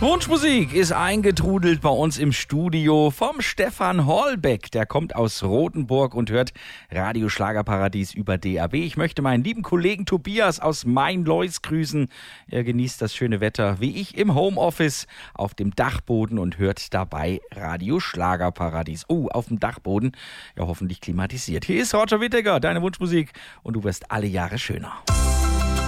Wunschmusik ist eingetrudelt bei uns im Studio vom Stefan Hollbeck. Der kommt aus Rothenburg und hört Radio Schlagerparadies über DAB. Ich möchte meinen lieben Kollegen Tobias aus Main-Lois grüßen. Er genießt das schöne Wetter wie ich im Homeoffice auf dem Dachboden und hört dabei Radio Schlagerparadies. Auf dem Dachboden. Ja, hoffentlich klimatisiert. Hier ist Roger Whittaker, deine Wunschmusik und du wirst alle Jahre schöner.